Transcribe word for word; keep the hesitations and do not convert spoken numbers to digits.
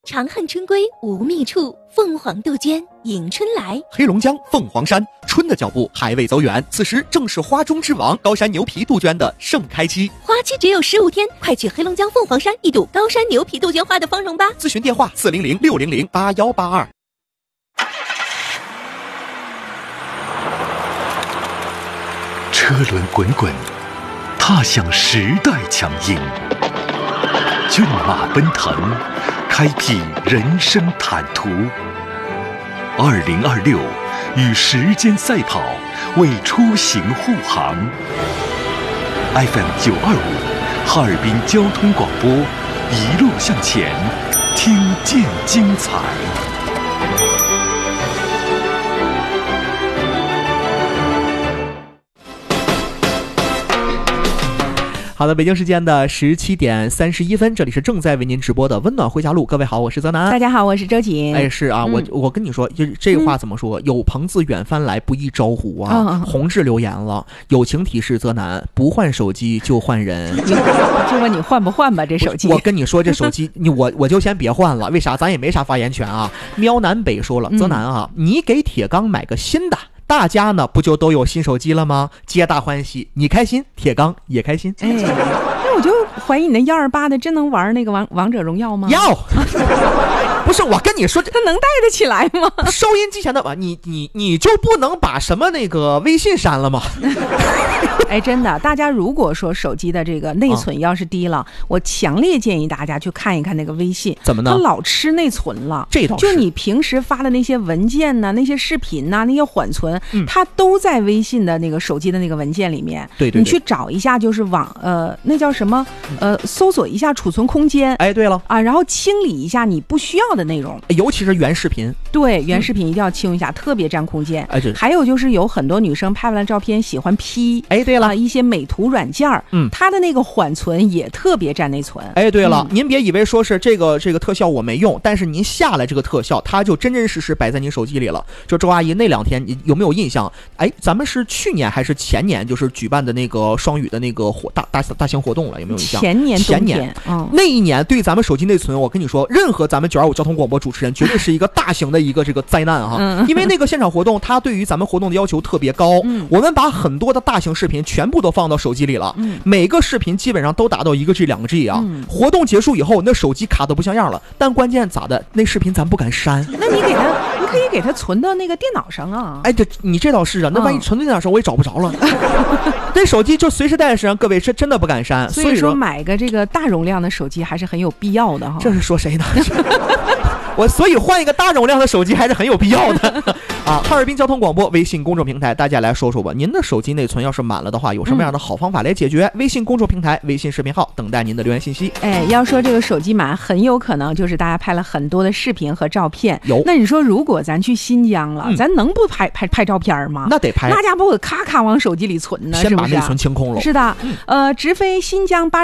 长恨春归无觅处，凤凰杜鹃迎春来。 黑龙江凤凰山，春的脚步还未走远，此时正是花中之王高山牛皮杜鹃的盛开期。 花期只有十五天，快去黑龙江凤凰山一睹高山牛皮杜鹃花的芳容吧。 咨询电话：四零零六零零八幺八二。 车轮滚滚，踏向时代强音；骏马奔腾，开辟人生坦途。二零二六，与时间赛跑，为出行护航。F M 九二五，哈尔滨交通广播，一路向前，听见精彩。 好的，北京时间的十七点三十一分，这里是正在为您直播的温暖回家路。各位好，我是泽南。 大家好，我是周瑾。 哎，是啊， 嗯、 我我跟你说，就是这话怎么说？嗯、有朋自远方来，不亦招呼啊！嗯、红志留言了，友情提示泽南，不换手机就换人。 就问你换不换吧，这手机。 我, 我跟你说，这手机你我我就先别换了，为啥？咱也没啥发言权啊。喵南北说了，泽南啊，嗯、你给铁刚买个新的。大家呢不就都有新手机了吗？皆大欢喜，你开心，铁刚也开心。 哎，那我就怀疑你那幺二八的真能玩那个王王者荣耀吗？ 要，不是我跟你说， 它能带得起来吗？ 收音机前的吧，你你你就不能把什么那个微信删了吗？ 哎，真的，大家如果说手机的这个内存要是低了，啊、我强烈建议大家去看一看那个微信。 怎么呢？ 它老吃内存了。 这倒是。 就你平时发的那些文件呢、那些视频呐、那些缓存， 嗯、 它都在微信的那个手机的那个文件里面。 对对对。 你去找一下，就是网呃，那叫什么呃，搜索一下储存空间。 哎，对了啊，然后清理一下你不需要的内容， 尤其是原视频。 对，原视频一定要清一下，嗯、特别占空间。 哎，对。 还有就是有很多女生拍完了照片喜欢 P。 哎，对了， 啊、一些美图软件儿， 嗯， 它的那个缓存也特别占内存。 哎，对了， 嗯、 您别以为说是这个这个特效我没用，但是您下来这个特效，它就真真实实摆在您手机里了。就周阿姨那两天，你有没有印象？哎，咱们是去年还是前年，就是举办的那个双语的那个活大大大型活动了，有没有印象？ 前年， 前年， 嗯， 那一年对咱们手机内存，我跟你说，任何咱们九二五交通广播主持人，绝对是一个大型的一个这个灾难哈。 嗯、 因为那个现场活动，它对于咱们活动的要求特别高， 嗯， 我们把很多的大型视频全部都放到手机里了。 嗯， 每个视频基本上都达到一个 G 两个 G 啊、 嗯、 活动结束以后那手机卡都不像样了，但关键咋的，那视频咱不敢删。 那你给他你可以给他存到那个电脑上啊。 哎，这你这倒是啊，那万一存到电脑上我也找不着了。这手机就随时带在身上，各位是真的不敢删。 所以说买个这个大容量的手机还是很有必要的哈。 这是说谁呢？我所以换一个大容量的手机还是很有必要的啊！哈尔滨交通广播微信公众平台，大家来说说吧，您的手机内存要是满了的话，有什么样的好方法来解决？嗯、微信公众平台、微信视频号等待您的留言信息。 哎，要说这个手机满，很有可能就是大家拍了很多的视频和照片。 有， 那你说如果咱去新疆了， 嗯、 咱能不拍拍拍照片吗？ 那得拍， 那家不咔咔往手机里存呢？ 先把内存清空了。 是的，嗯、呃，直飞新疆巴。